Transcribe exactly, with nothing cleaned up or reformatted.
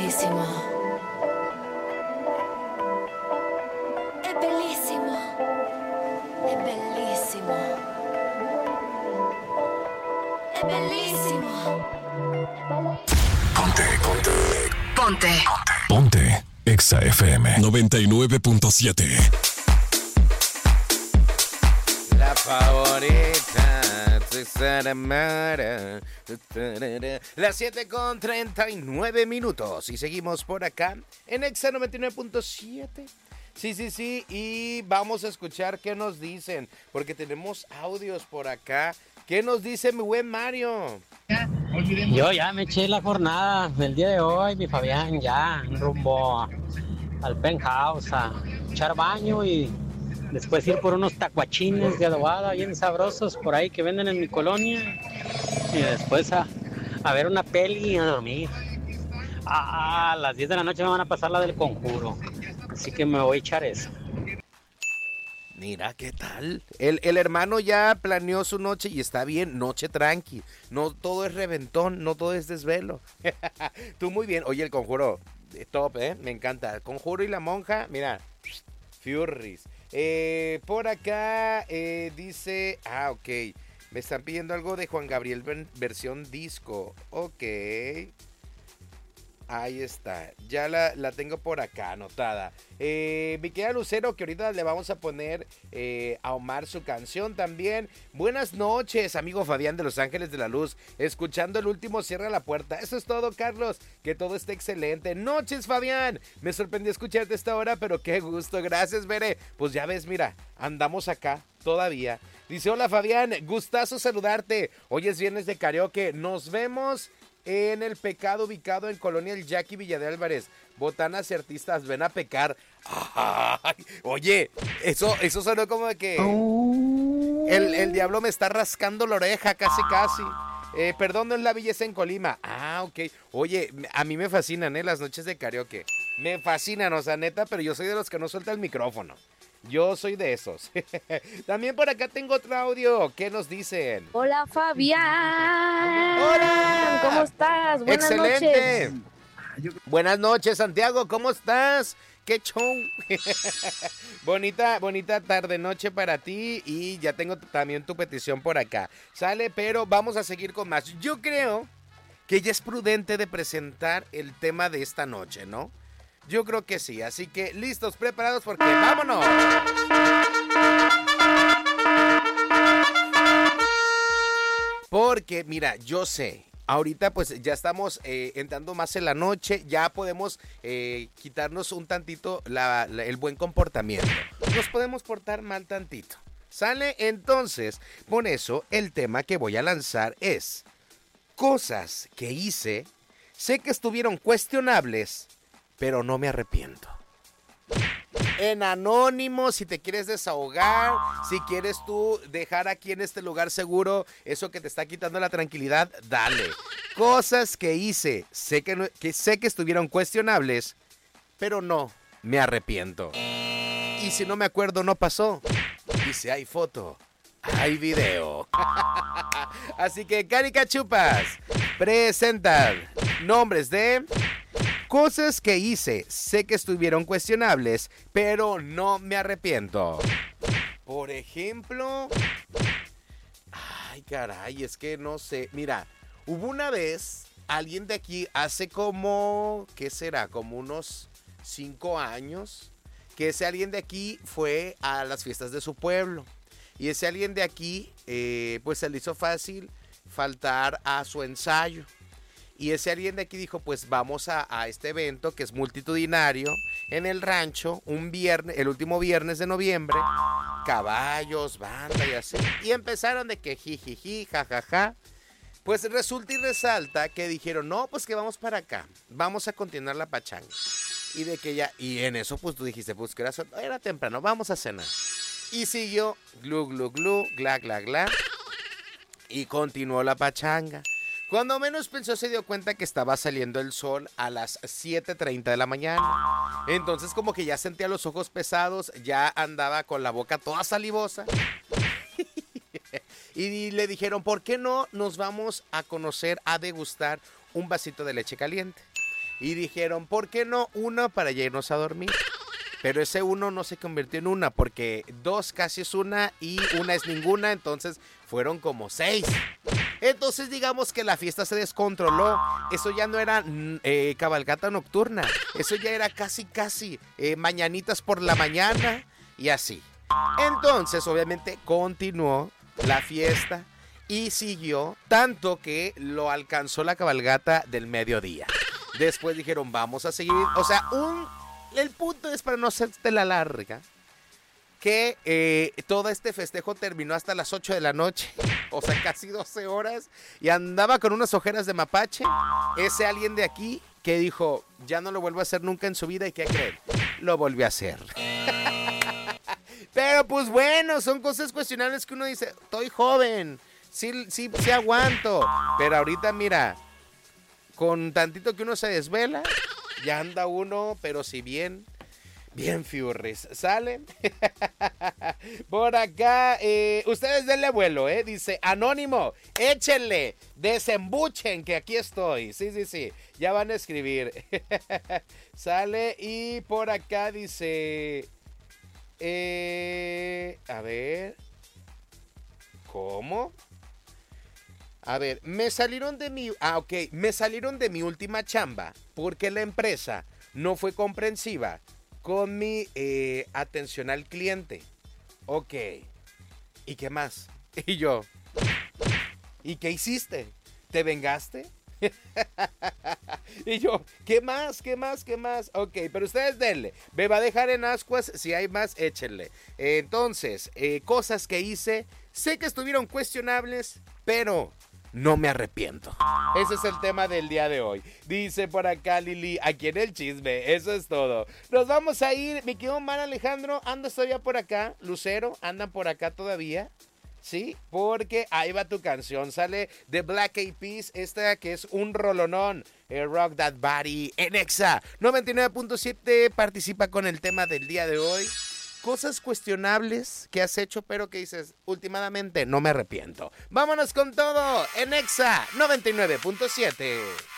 bellísimo. Es bellísimo. Es bellísimo. Es bellísimo. Ponte, ponte. Ponte. Ponte. Exa F M noventa y nueve punto siete. La favorita. Las siete con treinta y nueve minutos. Y seguimos por acá en Exa noventa y nueve punto siete. Sí, sí, sí. Y vamos a escuchar qué nos dicen. Porque tenemos audios por acá. ¿Qué nos dice mi buen Mario? Yo ya me eché la jornada del día de hoy, mi Fabián, ya rumbo al penthouse a echar baño y después ir por unos tacuachines de adobada bien sabrosos por ahí que venden en mi colonia y después a, a ver una peli y a dormir. Ah, a las diez de la noche me van a pasar la del Conjuro, así que me voy a echar eso. Mira, ¿qué tal? El, el hermano ya planeó su noche y está bien, noche tranqui. No todo es reventón, no todo es desvelo. Tú muy bien. Oye, el Conjuro, top, ¿eh? Me encanta. Conjuro y la monja, mira, Furries. Eh, por acá eh, dice, ah, ok, me están pidiendo algo de Juan Gabriel versión disco. Ok. Ahí está, ya la, la tengo por acá anotada. Eh, mi querida Lucero, que ahorita le vamos a poner eh, a Omar su canción también. Buenas noches, amigo Fabián de Los Ángeles de la Luz. Escuchando el último Cierra la Puerta. Eso es todo, Carlos. Que todo esté excelente. Noches, Fabián. Me sorprendió escucharte a esta hora, pero qué gusto. Gracias, Bere. Pues ya ves, mira, andamos acá todavía. Dice, hola, Fabián. Gustazo saludarte. Hoy es viernes de karaoke. Nos vemos en El Pecado, ubicado en Colonia El Yaqui, Villa de Álvarez. Botanas y artistas, ven a pecar. Ay, oye, eso, eso sonó como de que el, el diablo me está rascando la oreja, casi, casi. Eh, perdón, no es la belleza en Colima. Ah, ok. Oye, a mí me fascinan, ¿eh? Las noches de karaoke. Me fascinan, o sea, neta, pero yo soy de los que no suelta el micrófono. Yo soy de esos. También por acá tengo otro audio. ¿Qué nos dicen? Hola, Fabián. Hola. ¿Cómo estás? Buenas Excelente. noches. Buenas noches, Santiago. ¿Cómo estás? ¡Qué show! bonita, bonita tarde, noche para ti. Y ya tengo también tu petición por acá. Sale, pero vamos a seguir con más. Yo creo que ya es prudente de presentar el tema de esta noche, ¿no? Yo creo que sí, así que listos, preparados, porque ¡vámonos! Porque, mira, yo sé, ahorita pues ya estamos eh, entrando más en la noche, ya podemos eh, quitarnos un tantito la, la, el buen comportamiento. Nos podemos portar mal tantito. ¿Sale? Entonces, por eso el tema que voy a lanzar es cosas que hice, sé que estuvieron cuestionables, pero no me arrepiento. En anónimo, si te quieres desahogar, si quieres tú dejar aquí en este lugar seguro eso que te está quitando la tranquilidad, dale. Cosas que hice, sé que, no, que sé que estuvieron cuestionables, pero no me arrepiento. Y si no me acuerdo, no pasó. Y si hay foto, hay video. Así que, Caricachupas, presentan nombres de cosas que hice, sé que estuvieron cuestionables, pero no me arrepiento. Por ejemplo, ay, caray, es que no sé. Mira, hubo una vez alguien de aquí hace como, ¿qué será? Como unos cinco años, que ese alguien de aquí fue a las fiestas de su pueblo. Y ese alguien de aquí, eh, pues se le hizo fácil faltar a su ensayo. Y ese alguien de aquí dijo, pues vamos a, a este evento que es multitudinario en el rancho, un viernes, el último viernes de noviembre, caballos, banda y así. Y empezaron de que jijiji, jajaja. Pues resulta y resalta que dijeron, no, pues que vamos para acá, vamos a continuar la pachanga. Y de que ya, y en eso pues tú dijiste, pues que era, era temprano, vamos a cenar. Y siguió, glu, glu, glu, gla, gla, gla. Y continuó la pachanga. Cuando menos pensó se dio cuenta que estaba saliendo el sol a las siete treinta de la mañana. Entonces como que ya sentía los ojos pesados, ya andaba con la boca toda salivosa. Y le dijeron, ¿por qué no nos vamos a conocer, a degustar un vasito de leche caliente? y dijeron, ¿por qué no una para ya irnos a dormir? Pero ese uno no se convirtió en una, porque dos casi es una y una es ninguna, entonces fueron como seis. Entonces digamos que la fiesta se descontroló. Eso ya no era eh, cabalgata nocturna, eso ya era casi casi eh, mañanitas por la mañana y así. Entonces obviamente continuó la fiesta y siguió tanto que lo alcanzó la cabalgata del mediodía. Después dijeron, vamos a seguir, o sea, un... El punto es, para no hacerte la larga, que eh, todo este festejo terminó hasta las ocho de la noche, o sea, casi doce horas, y andaba con unas ojeras de mapache, ese alguien de aquí que dijo, ya no lo vuelvo a hacer nunca en su vida, ¿y qué creen? Lo volvió a hacer. Pero pues bueno, son cosas cuestionables que uno dice, estoy joven, sí, sí, sí aguanto, pero ahorita mira, con tantito que uno se desvela, ya anda uno, pero si bien, bien fiurris. ¿Salen? Por acá, eh, ustedes denle vuelo, ¿eh? Dice, anónimo, échenle, desembuchen, que aquí estoy. Sí, sí, sí, ya van a escribir. Sale, y por acá dice, eh, a ver, ¿cómo? A ver, me salieron de mi... Ah, ok. Me salieron de mi última chamba porque la empresa no fue comprensiva con mi eh, atención al cliente. Ok. ¿Y qué más? Y yo... ¿Y qué hiciste? ¿Te vengaste? Y yo, ¿qué más? ¿Qué más? ¿Qué más? Ok, pero ustedes denle. Me va a dejar en ascuas. Si hay más, échenle. Entonces, eh, cosas que hice. Sé que estuvieron cuestionables, pero... no me arrepiento. Ese es el tema del día de hoy. Dice por acá Lili, aquí en el chisme. Eso es todo. Nos vamos a ir. Mi querido man Alejandro, ¿andas todavía por acá? Lucero, ¿andan por acá todavía? Sí, porque ahí va tu canción. Sale de Black Eyed Peas, esta que es un rolonón. El Rock That Body en Exa noventa y nueve punto siete. Participa con el tema del día de hoy. Cosas cuestionables que has hecho, pero que dices, últimamente no me arrepiento. Vámonos con todo en Exa noventa y nueve punto siete.